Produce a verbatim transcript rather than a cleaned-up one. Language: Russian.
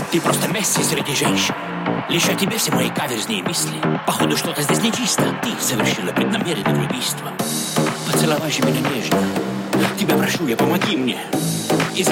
Ты просто Месси среди женщин. Лишь о тебе все мои каверзные мысли. Походу, что-то здесь нечисто. Ты совершила преднамеренное убийство. Поцеловай же меня нежно. Тебя прошу, я помоги мне.